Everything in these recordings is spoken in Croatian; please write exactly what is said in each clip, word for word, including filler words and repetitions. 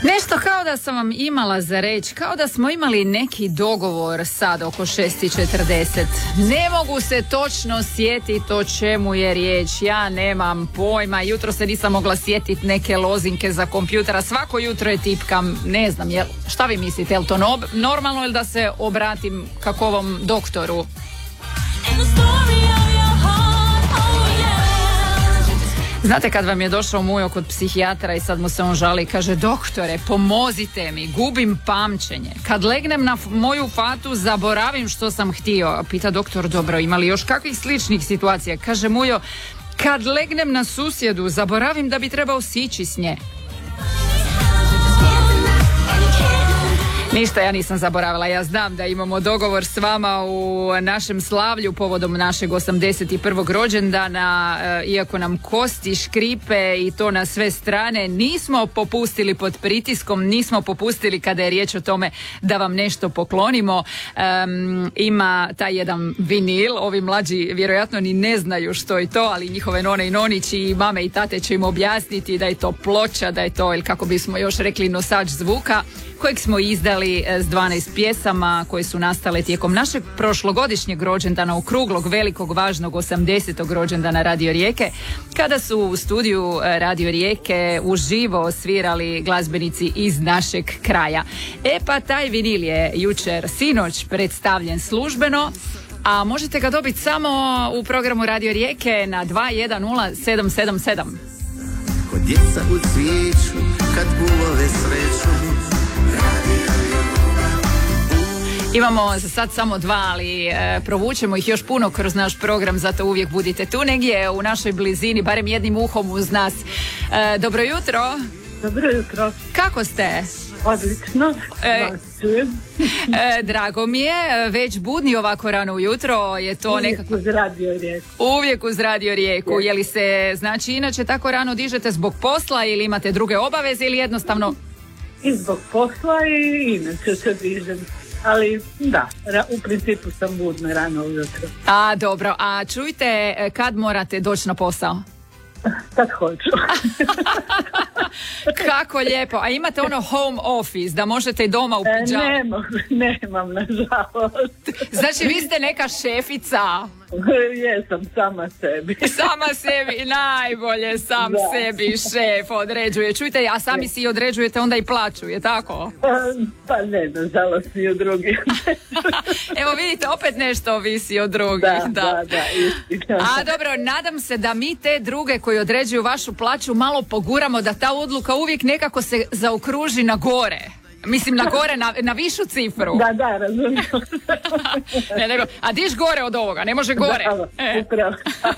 Nešto kao da sam vam imala za reći, kao da smo imali neki dogovor sad oko šest i četrdeset. Ne mogu se točno sjetiti o čemu je riječ, ja nemam pojma, jutro se nisam mogla sjetiti neke lozinke za kompjutera, svako jutro je tipkam, ne znam, jel, šta vi mislite, je li to no, normalno ili da se obratim kakovom doktoru? Znate kad vam je došao Mujo kod psihijatra i sad mu se on žali, kaže doktore pomozite mi, gubim pamćenje, kad legnem na f- moju fatu zaboravim što sam htio. Pita doktor, dobro, ima li još kakvih sličnih situacija? Kaže Mujo, kad legnem na susjedu zaboravim da bi trebao sići s nje. Ništa ja nisam zaboravila, ja znam da imamo dogovor s vama u našem slavlju povodom našeg osamdeset prvog rođendana, e, iako nam kosti škripe i to na sve strane, nismo popustili pod pritiskom, nismo popustili kada je riječ o tome da vam nešto poklonimo. E, ima taj jedan vinil, ovi mlađi vjerojatno ni ne znaju što je to, ali njihove none i nonići i mame i tate će im objasniti da je to ploča, da je to, ili kako bismo još rekli, nosač zvuka, kojeg smo izdali s dvanaest pjesama koje su nastale tijekom našeg prošlogodišnjeg rođendana, okruglog, velikog, važnog osamdesetog rođendana Radio Rijeke, kada su u studiju Radio Rijeke uživo svirali glazbenici iz našeg kraja. E pa taj vinil je jučer, sinoć predstavljen službeno, a možete ga dobiti samo u programu Radio Rijeke na dva jedan nula sedam sedam sedam. Kod djeca u cvijeću, kad bulove sreću. Imamo za sad samo dva, ali e, provučemo ih još puno kroz naš program, zato uvijek budite tu negdje u našoj blizini, barem jednim uhom uz nas. E, dobro jutro. Dobro jutro. Kako ste? Odlično. E, e, drago mi je, već budni ovako rano ujutro, je to uvijek nekako... uz Radio Rijeku. Uvijek uz Radio Rijeku. Je li se, znači, inače tako rano dižete zbog posla ili imate druge obaveze ili jednostavno... I zbog posla i inače se dižem. Ali da, u principu sam budna rano ujutro. A dobro, a čujte, kad morate doći na posao? Kad hoću. Kako lijepo, a imate ono home office, da možete i doma u pidžamu? E, nemam, nemam, nažalost. Znači vi ste neka šefica? Jesam, sama sebi. Sama sebi, najbolje, sam da. Sebi šef određuje. Čujte, a sami si određujete onda i plaću, je tako? Pa ne, nažalost i od drugih. Evo vidite, opet nešto ovisi od drugih. Da, da, da, da, istina. A dobro, nadam se da mi te druge koji određuju vašu plaću malo poguramo, da ta odluka uvijek nekako se zaokruži na gore. Mislim na gore, na, na višu cifru. Da, da, razumijem. ne, nego, a diš gore od ovoga, ne može gore. Da, e. upravo.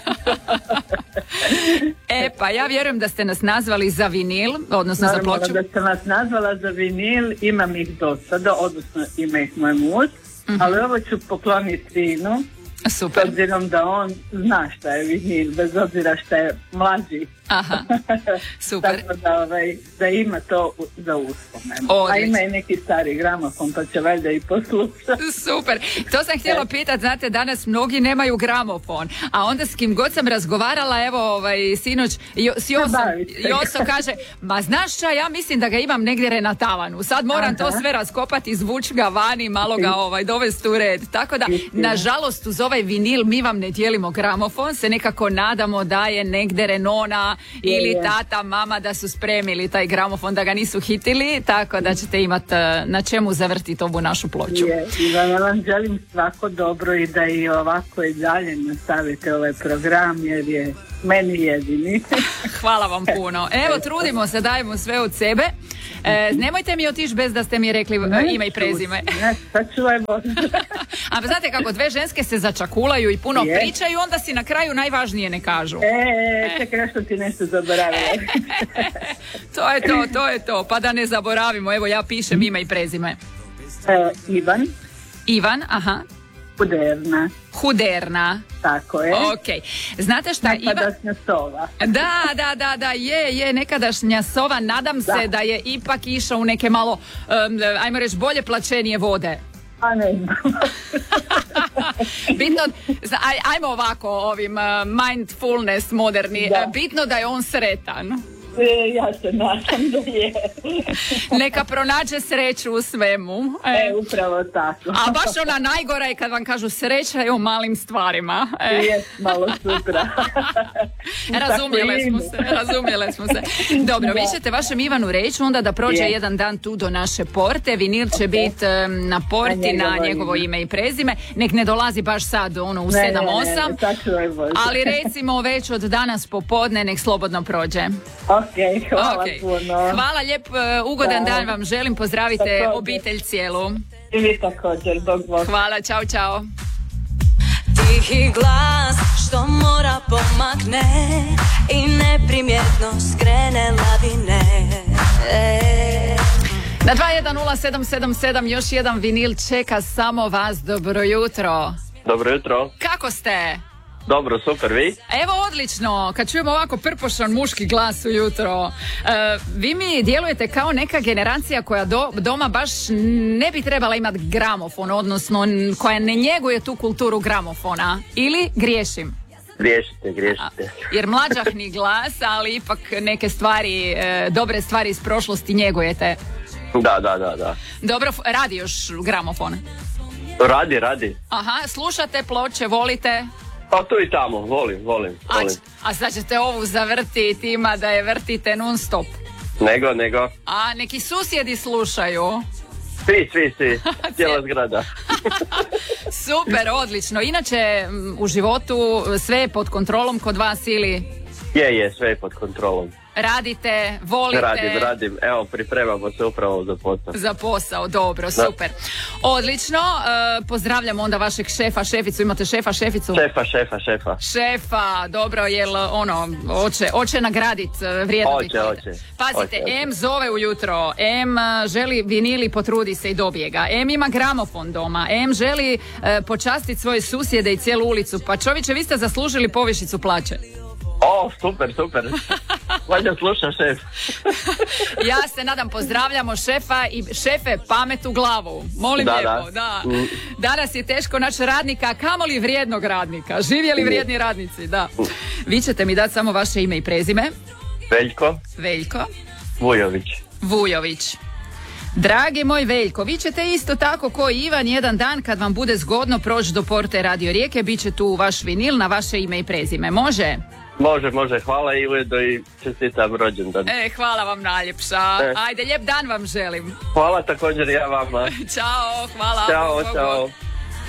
E, pa ja vjerujem da ste nas nazvali za vinil, odnosno Normalno za ploču. Da sam vas nazvala za vinil, imam ih do sada, odnosno ima ih moj muž, mm-hmm. ali ovo ću pokloniti sinu. Super. S obzirom da on zna šta je vinil, bez obzira šta je mlađi. Aha, super. Tako da, ovaj, da ima to za uspomenu. A ima i neki stari gramofon, pa će valjda i poslušati. Super. To sam htjela pitati, znate, danas mnogi nemaju gramofon, a onda s kim god sam razgovarala, evo, ovaj, sinoć, jo, s Josom, Joso kaže, ma znaš šta, ja mislim da ga imam negdje renatavanu. Sad moram Aha. to sve raskopati, izvući ga vani, malo ga ovaj, dovesti u red. Tako da, nažalost, uz ovaj vinil mi vam ne dijelimo gramofon, se nekako nadamo da je negdje Renona ili tata, mama da su spremili taj gramofon, da ga nisu hitili, tako da ćete imati na čemu zavrtiti ovu našu ploču. Je, i ja vam želim svako dobro i da i ovako i dalje nastavite ovaj program, jer je meni jedini. Hvala vam puno. Evo, trudimo se, dajemo sve od sebe. E, nemojte mi otići bez da ste mi rekli ne, ime i prezime. Ne, sačuvajmo. A znate kako, dve ženske se začakulaju i puno je. pričaju, onda si na kraju najvažnije ne kažu. E, čekaj, što ti nešto zaboravila. To je to, to je to. Pa da ne zaboravimo, evo ja pišem ime i prezime. E, Ivan. Ivan, aha. Huderna. Huderna. Tako je. Ok. Znate šta Ivan... Nekadašnja sova. Da, da, da, da, je, je, nekadašnja sova. Nadam da. se da je ipak išao u neke malo, um, ajmo reći, bolje plaćenije vode. A ne znam. Bitno, aj, ajmo ovako ovim uh, mindfulness moderni. Da. Bitno da je on sretan. E, ja se nadam da je. Neka pronađe sreću u svemu. E, E, upravo tako. a baš ona najgora je kad vam kažu sreća je u malim stvarima. E. Je malo sutra. Razumjele smo se, razumjele smo se. Dobro, vi ćete vašem Ivanu reći onda da prođe Je. jedan dan tu do naše porte, vinil će biti um, na porti Na na njegovo njegovo ime. ime i prezime, nek ne dolazi baš sad ono u Ne, sedam ne, ne, osam, ne, tako je Bože. ali recimo već od danas popodne nek slobodno prođe. Ok, hvala Ok. puno. Hvala lijep, uh, ugodan Da. dan vam želim, pozdravite Također. obitelj cijelu. I vi također, Bog Bog. Hvala, čao, čao. Tihi glas što mora pomakne i neprimjetno skrene lavine. E. Na dva jedan nula sedam sedam sedam još jedan vinil čeka samo vas. Dobro jutro. Dobro jutro. Kako ste? Dobro, super, vi? Evo odlično, kad čujemo ovako prpošan muški glas ujutro. E, vi mi djelujete kao neka generacija koja do, doma baš ne bi trebala imati gramofon, odnosno n- koja ne njeguje tu kulturu gramofona. Ili griješim? Griješite, griješite. Jer mlađahni glas, ali ipak neke stvari, e, dobre stvari iz prošlosti njegujete. Da, da, da, da. Dobro, f- radi još gramofon. Radi, radi. Aha, slušate ploče, volite? Pa tu i tamo, volim, volim, A, volim. ć- a sad ćete ovu zavrtiti, ima da je vrtite non stop. Nego, nego. A neki susjedi slušaju. Svi, svi, svi. Cijela zgrada. Super, odlično. Inače, m, u životu sve je pod kontrolom kod vas ili Je, je, sve je pod kontrolom. radite, volite? Radim, radim. Evo, pripremamo se upravo za posao. Za posao, dobro, super. Odlično, e, pozdravljam onda vašeg šefa, šeficu, imate šefa, šeficu? Šefa, šefa, šefa. Šefa, dobro, jel ono, oće, oće nagradit e, vrijedno Hoće, biti. hoće. Pazite, Hoće, hoće. M zove ujutro, M e, želi vinili, potrudi se i dobije ga, M ima gramofon doma, M želi e, počastiti svoje susjede i cijelu ulicu, pa čovječe, vi ste zaslužili povišicu plaće. O, super, super. Valjda sluša šef. Ja se nadam, pozdravljamo šefa i šefe, pamet u glavu. Molim Da, lijepo, da. da. Mm. Danas je teško naći radnika, a kamoli vrijednog radnika. Živjeli vrijedni radnici, da. Vi ćete mi dati samo vaše ime i prezime. Veljko Veljko Vujović. Vujović. Dragi moj Veljko, vi ćete isto tako ko i Ivan jedan dan kad vam bude zgodno proći do porte Radio Rijeke, bit će tu vaš vinil na vaše ime i prezime. Može? Može, može, hvala i ujedno i čestitam rođendan. E, hvala vam najljepša. E. Ajde, lijep dan vam želim. Hvala također ja vama. Ćao, hvala. Ćao, Bog, bog, ćao. bog.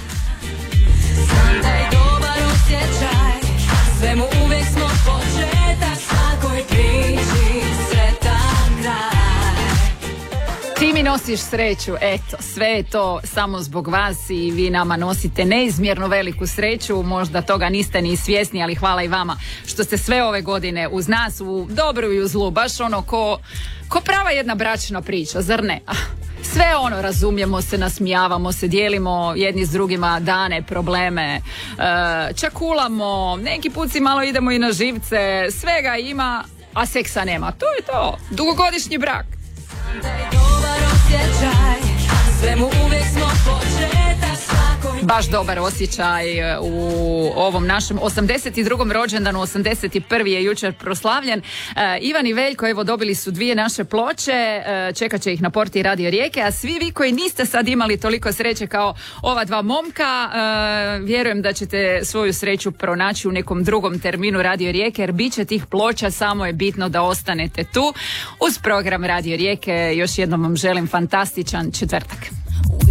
Taj dobar osjećaj, svemu uvijek smo početak, svakoj priči sretan kraj. Ti mi nosiš sreću, eto, sve je to samo zbog vas i vi nama nosite neizmjerno veliku sreću, možda toga niste ni svjesni, ali hvala i vama što ste sve ove godine uz nas, u dobru i u zlu, baš ono ko, ko prava jedna bračna priča, zar ne? Ah, sve ono, razumijemo se, nasmijavamo se, dijelimo jedni s drugima dane, probleme, e, čakulamo, neki put si malo idemo i na živce, svega ima, a seksa nema, to je to, dugogodišnji brak. Taj dobar osjećaj, svemu uvijek smo početak, svakoj Baš dobar osjećaj u ovom našem osamdeset drugom rođendanu, osamdeset prvi je jučer proslavljen. E, Ivan i Veljko, evo, dobili su dvije naše ploče, e, čekat će ih na porti Radio Rijeke, a svi vi koji niste sad imali toliko sreće kao ova dva momka, e, vjerujem da ćete svoju sreću pronaći u nekom drugom terminu Radio Rijeke, jer bit će tih ploča, samo je bitno da ostanete tu uz program Radio Rijeke. Još jednom vam želim fantastičan četvrtak.